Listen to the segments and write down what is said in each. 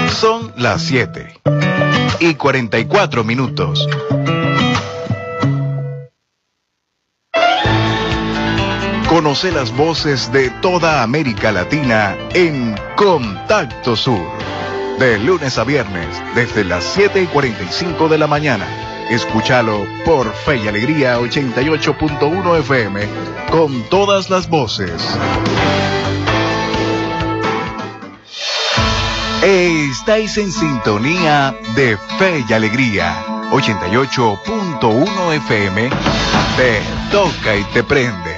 Son las 7:44. Conoce las voces de toda América Latina en Contacto Sur. De lunes a viernes, desde las 7:45 de la mañana. Escúchalo por Fe y Alegría 88.1 FM, con todas las voces. Estáis en sintonía de Fe y Alegría 88.1 FM. Te toca y te prende.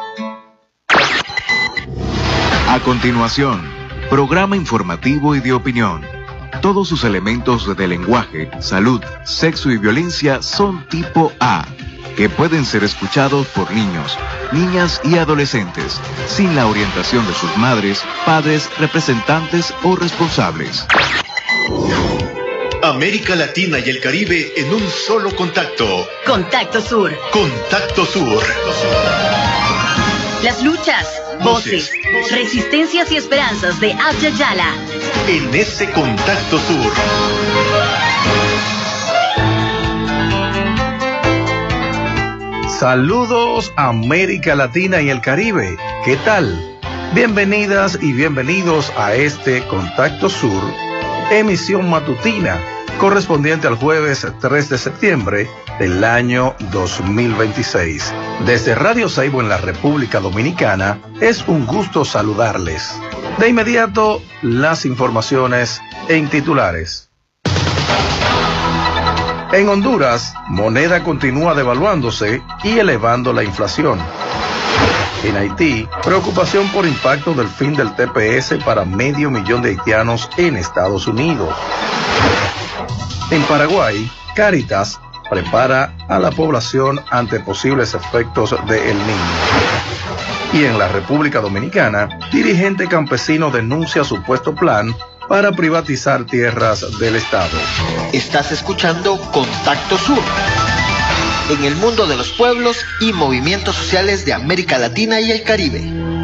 A continuación, programa informativo y de opinión. Todos sus elementos de lenguaje, salud, sexo y violencia son tipo A, que pueden ser escuchados por niños, niñas y adolescentes, sin la orientación de sus madres, padres, representantes o responsables. América Latina y el Caribe en un solo contacto. Contacto Sur. Contacto Sur. Las luchas, voces, resistencias y esperanzas de Abya Yala. En ese Contacto Sur. Saludos América Latina y el Caribe. ¿Qué tal? Bienvenidas y bienvenidos a este Contacto Sur, emisión matutina, correspondiente al jueves 3 de septiembre del año 2026. Desde Radio Saibo en la República Dominicana, es un gusto saludarles. De inmediato, las informaciones en titulares. En Honduras, moneda continúa devaluándose y elevando la inflación. En Haití, preocupación por impacto del fin del TPS para 500,000 de haitianos en Estados Unidos. En Paraguay, Cáritas prepara a la población ante posibles efectos de El Niño. Y en la República Dominicana, dirigente campesino denuncia supuesto plan para privatizar tierras del Estado. Estás escuchando Contacto Sur, en el mundo de los pueblos y movimientos sociales de América Latina y el Caribe.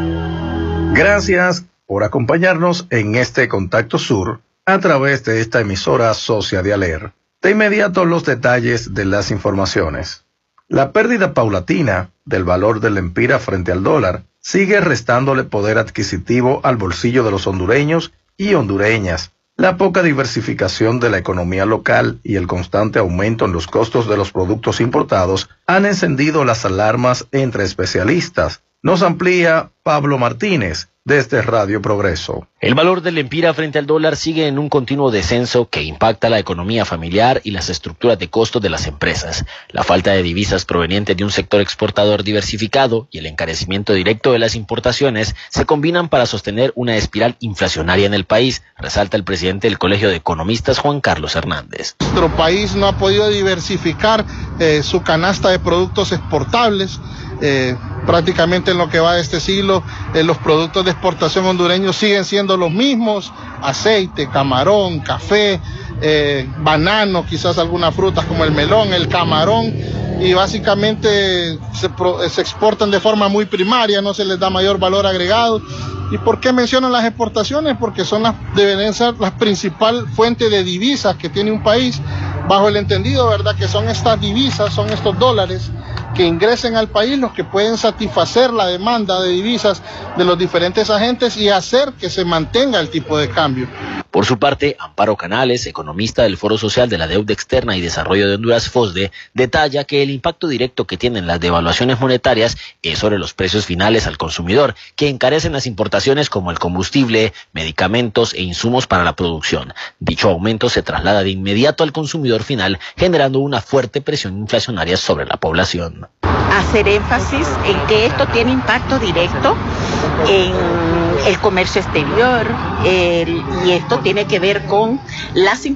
Gracias por acompañarnos en este Contacto Sur a través de esta emisora socia de ALER. De inmediato los detalles de las informaciones. La pérdida paulatina del valor del empira frente al dólar sigue restándole poder adquisitivo al bolsillo de los hondureños y hondureñas. La poca diversificación de la economía local y el constante aumento en los costos de los productos importados han encendido las alarmas entre especialistas. Nos amplía Pablo Martínez desde Radio Progreso. El valor del empira frente al dólar sigue en un continuo descenso que impacta la economía familiar y las estructuras de costos de las empresas. La falta de divisas proveniente de un sector exportador diversificado y el encarecimiento directo de las importaciones se combinan para sostener una espiral inflacionaria en el país, resalta el presidente del Colegio de Economistas, Juan Carlos Hernández. Nuestro país no ha podido diversificar su canasta de productos exportables. Prácticamente en lo que va de este siglo, los productos de exportación hondureños siguen siendo los mismos: aceite, camarón, café, banano, quizás algunas frutas como el melón, el camarón, y básicamente se exportan de forma muy primaria, no se les da mayor valor agregado. ¿Y por qué menciono las exportaciones? Porque deben ser la principal fuente de divisas que tiene un país, bajo el entendido, ¿verdad?, que son estas divisas, son estos dólares que ingresen al país los que pueden satisfacer la demanda de divisas de los diferentes agentes y hacer que se mantenga el tipo de cambio. Por su parte, Amparo Canales, economista del Foro Social de la Deuda Externa y Desarrollo de Honduras, FOSDE, detalla que el impacto directo que tienen las devaluaciones monetarias es sobre los precios finales al consumidor, que encarecen las importaciones como el combustible, medicamentos e insumos para la producción. Dicho aumento se traslada de inmediato al consumidor final, generando una fuerte presión inflacionaria sobre la población. Hacer énfasis en que esto tiene impacto directo en el comercio exterior, y esto tiene que ver con las